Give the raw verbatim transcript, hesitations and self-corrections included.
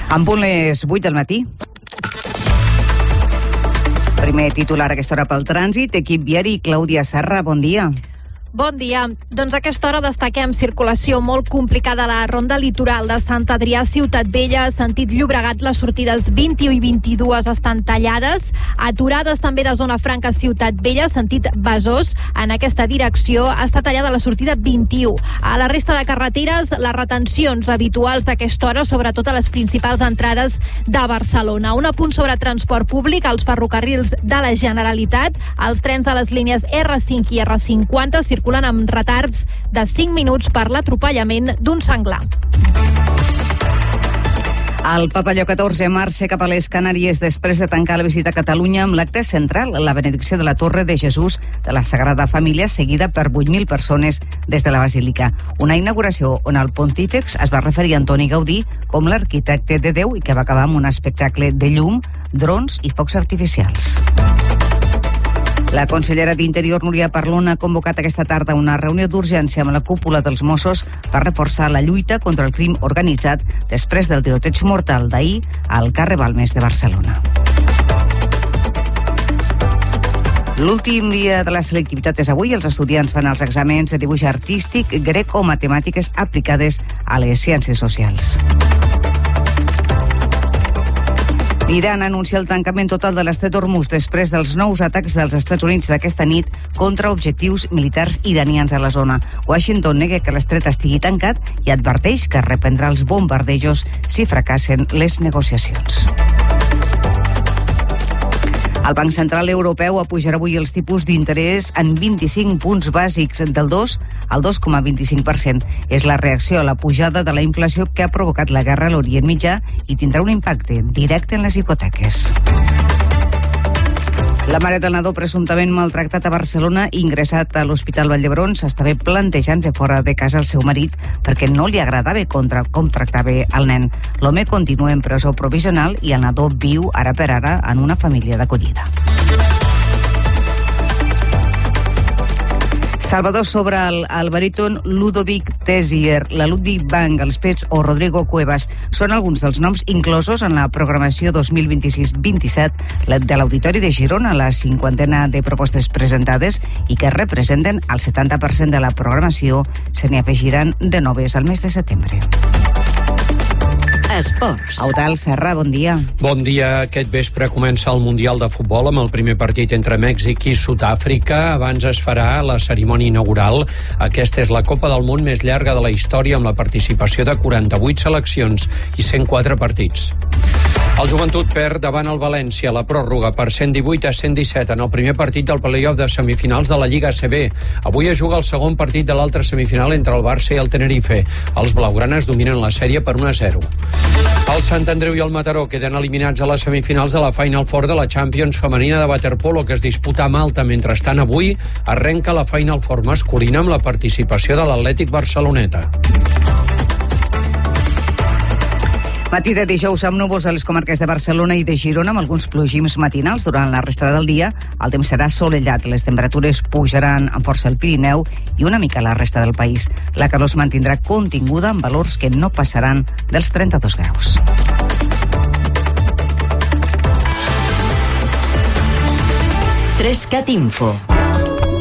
En punt les vuit del matí. Primer titular a aquesta hora pel trànsit. Equip viari, Clàudia Serra, bon dia. Bon dia. Doncs a aquesta hora destaquem circulació molt complicada a la ronda litoral de Sant Adrià, Ciutat Vella, sentit Llobregat. Les sortides vint-i-u i vint-i-dos estan tallades. Aturades també de Zona Franca, Ciutat Vella, sentit Besòs. En aquesta direcció està tallada la sortida vint-i-u. A la resta de carreteres, les retencions habituals d'aquesta hora, sobretot a les principals entrades de Barcelona. Un apunt sobre transport públic, als ferrocarrils de la Generalitat. Els trens de les línies erre cinc i erre cinquanta circulen amb retards de cinc minuts per l'atropellament d'un senglar. El Papa Lleó catorze marxa cap a les Canàries després de tancar la visita a Catalunya amb l'acte central, la benedicció de la Torre de Jesús de la Sagrada Família, seguida per vuit mil persones des de la Basílica. Una inauguració on el pontífex es va referir a Antoni Gaudí com l'arquitecte de Déu i que va acabar amb un espectacle de llum, drons i focs artificials. La consellera d'Interior, Núria Parlon, ha convocat aquesta tarda una reunió d'urgència amb la cúpula dels Mossos per reforçar la lluita contra el crim organitzat després del tiroteig mortal d'ahir al carrer Balmes de Barcelona. L'últim dia de la selectivitat és avui. Els estudiants fan els exàmens de dibuix artístic, grec o matemàtiques aplicades a les ciències socials. L'Iran anuncia el tancament total de l'estret d'Hormuz després dels nous atacs dels Estats Units d'aquesta nit contra objectius militars iranians a la zona. Washington nega que l'estret estigui tancat i adverteix que reprendrà els bombardejos si fracassen les negociacions. El Banc Central Europeu apujarà avui els tipus d'interès en vint-i-cinc punts bàsics, del dos al dos coma vint-i-cinc per cent. És la reacció a la pujada de la inflació que ha provocat la guerra a l'Orient Mitjà i tindrà un impacte directe en les hipoteques. La mare del nadó presumptament maltractat a Barcelona, ingressat a l'Hospital Vall d'Hebron, s'estava plantejant fer fora de casa el seu marit perquè no li agradava contra com tractava el nen. L'home continua en presó provisional i el nadó viu ara per ara en una família d'acollida. Salvador Sobral, el baríton Ludovic Tessier, la Ludwig Bank, els Pets o Rodrigo Cuevas són alguns dels noms inclosos en la programació dos mil vint-i-sis vint-i-set de l'Auditori de Girona, la cinquantena de propostes presentades i que representen el setanta per cent de la programació. Se n'hi afegiran de noves al mes de setembre. Esports. Eudald Serra, bon dia. Bon dia. Aquest vespre comença el Mundial de Futbol amb el primer partit entre Mèxic i Sud-àfrica. Abans es farà la cerimònia inaugural. Aquesta és la Copa del Món més llarga de la història, amb la participació de quaranta-vuit seleccions i cent quatre partits. El Joventut perd davant el València la pròrroga per cent divuit a cent disset en el primer partit del play-off de semifinals de la Lliga A C B. Avui es juga el segon partit de l'altra semifinal entre el Barça i el Tenerife. Els blaugranes dominen la sèrie per un a zero. El Sant Andreu i el Mataró queden eliminats a les semifinals de la Final Four de la Champions femenina de waterpolo, que es disputa a Malta. Mentrestant, avui arrenca la Final Four masculina amb la participació de l'Atlètic Barceloneta. Matí de dijous amb núvols a les comarques de Barcelona i de Girona, amb alguns plogims matinals durant la resta del dia. El temps serà solellat, les temperatures pujaran amb força al Pirineu i una mica a la resta del país. La calor es mantindrà continguda amb valors que no passaran dels trenta-dos graus. tres cat Info.